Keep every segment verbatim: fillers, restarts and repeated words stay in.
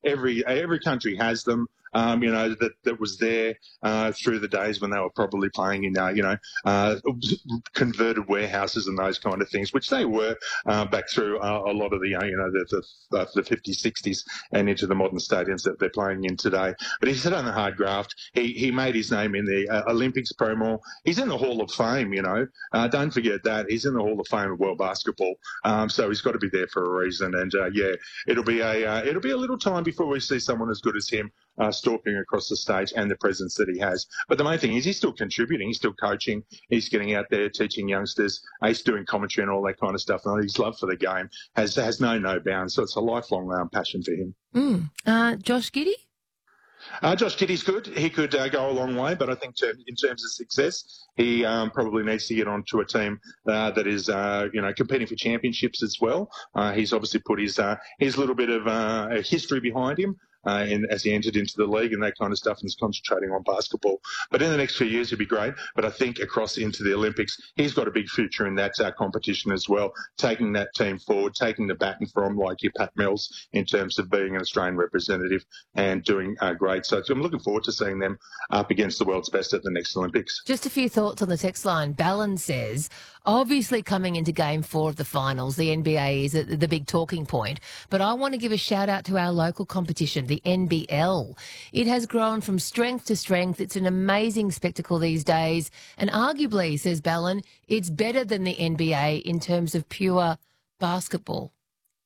every every country has them. Um, you know, that, that was there uh, through the days when they were probably playing in, uh, you know, uh, converted warehouses and those kind of things, which they were uh, back through uh, a lot of the, uh, you know, the, the, uh, the fifties, sixties and into the modern stadiums that they're playing in today. But he's done a hard graft. He he made his name in the uh, Olympics, Pro More. He's in the Hall of Fame, you know. Uh, don't forget that. He's in the Hall of Fame of world basketball. Um, so he's got to be there for a reason. And, uh, yeah, it'll be a uh, it'll be a little time before we see someone as good as him Uh, stalking across the stage and the presence that he has. But the main thing is he's still contributing. He's still coaching. He's getting out there teaching youngsters. He's doing commentary and all that kind of stuff. And his love for the game has has no no bounds. So it's a lifelong um, passion for him. Mm. Uh, Josh Giddey? Uh, Josh Giddey's good. He could uh, go a long way, but I think to, in terms of success, he um, probably needs to get onto a team uh, that is, uh, you know, competing for championships as well. Uh, he's obviously put his uh, his little bit of uh, history behind him. Uh, in, as he entered into the league and that kind of stuff, and is concentrating on basketball. But in the next few years, he'd be great. But I think across into the Olympics, he's got a big future in that uh, competition as well, taking that team forward, taking the baton from like your Pat Mills in terms of being an Australian representative and doing uh, great. So I'm looking forward to seeing them up against the world's best at the next Olympics. Just a few thoughts on the text line. Ballon says, obviously coming into game four of the finals, the N B A is the big talking point. But I want to give a shout out to our local competition, the N B L. It has grown from strength to strength. It's an amazing spectacle these days. And arguably, says Ballon, it's better than the N B A in terms of pure basketball.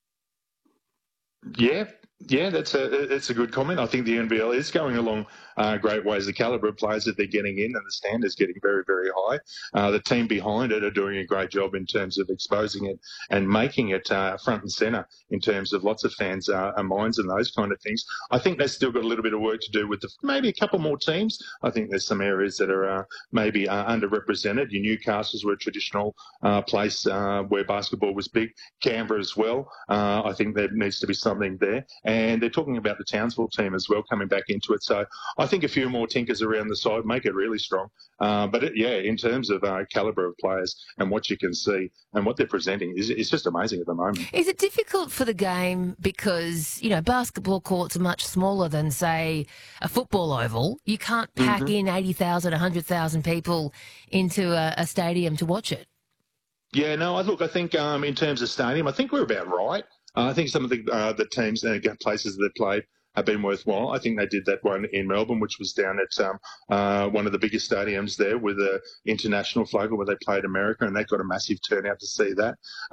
Yeah. Yeah, that's a it's a good comment. I think the N B L is going along uh, great ways. The calibre of players that they're getting in and the standards getting very, very high. Uh, the team behind it are doing a great job in terms of exposing it and making it uh, front and centre in terms of lots of fans' uh, minds and those kind of things. I think they've still got a little bit of work to do with the, maybe a couple more teams. I think there's some areas that are uh, maybe uh, underrepresented. Your Newcastles were a traditional uh, place uh, where basketball was big. Canberra as well. Uh, I think there needs to be something there. And they're talking about the Townsville team as well coming back into it. So I think a few more tinkers around the side make it really strong. Uh, but, it, yeah, in terms of uh, calibre of players and what you can see and what they're presenting, is it's just amazing at the moment. Is it difficult for the game because, you know, basketball courts are much smaller than, say, a football oval? You can't pack mm-hmm. in eighty thousand, one hundred thousand people into a, a stadium to watch it. Yeah, no, I look, I think um, in terms of stadium, I think we're about right. Uh, I think some of the uh, the teams and uh, places that played have been worthwhile. I think they did that one in Melbourne, which was down at um, uh, one of the biggest stadiums there with an international flag where they played America, and they got a massive turnout to see that.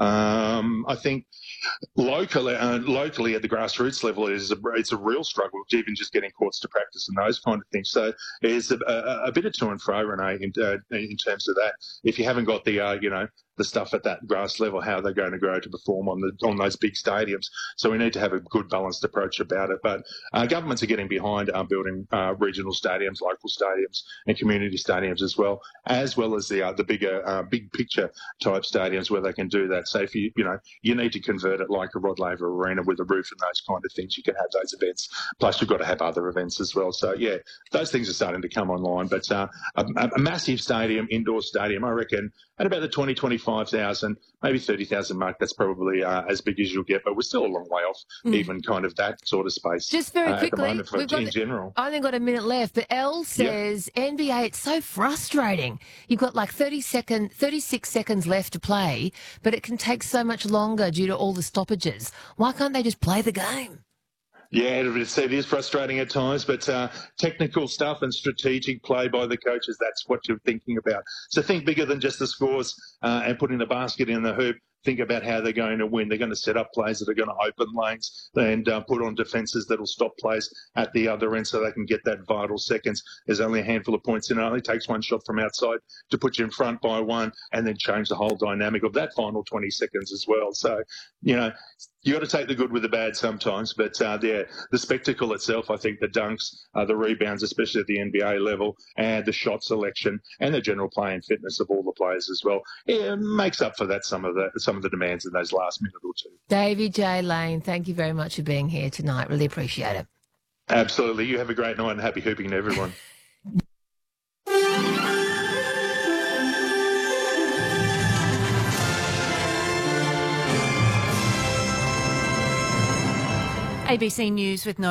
Um, I think locally, uh, locally at the grassroots level, it is a, it's a real struggle, even just getting courts to practice and those kind of things. So there's a, a, a bit of to and fro, Renee, in, uh, in terms of that. If you haven't got the, uh, you know, the stuff at that grass level, how they're going to grow to perform on the on those big stadiums. So we need to have a good balanced approach about it. But uh, governments are getting behind uh, building uh, regional stadiums, local stadiums, and community stadiums as well, as well as the uh, the bigger uh, big picture type stadiums where they can do that. So if you you know you need to convert it like a Rod Laver Arena with a roof and those kind of things, you can have those events. Plus you've got to have other events as well. So yeah, those things are starting to come online. But uh, a, a massive stadium, indoor stadium, I reckon. At about the twenty, twenty-five thousand, maybe thirty thousand mark, that's probably uh, as big as you'll get, but we're still a long way off mm. even kind of that sort of space. Just very uh, quickly, at the moment for, we've got in the, general. I only got a minute left, but Elle says, yep. N B A, it's so frustrating. You've got like thirty second, thirty-six seconds left to play, but it can take so much longer due to all the stoppages. Why can't they just play the game? Yeah, it is frustrating at times, but uh, technical stuff and strategic play by the coaches, that's what you're thinking about. So think bigger than just the scores uh, and putting the basket in the hoop. Think about how they're going to win. They're going to set up plays that are going to open lanes and uh, put on defences that will stop plays at the other end so they can get that vital seconds. There's only a handful of points in it. It only takes one shot from outside to put you in front by one and then change the whole dynamic of that final twenty seconds as well. So, you know, you got to take the good with the bad sometimes. But, uh, yeah, the spectacle itself, I think the dunks, uh, the rebounds, especially at the N B A level, and the shot selection and the general play and fitness of all the players as well, it makes up for that some of the some of the demands in those last minute or two. Davey J. Lane, thank you very much for being here tonight. Really appreciate it. Absolutely. You have a great night and happy hooping to everyone. A B C News with no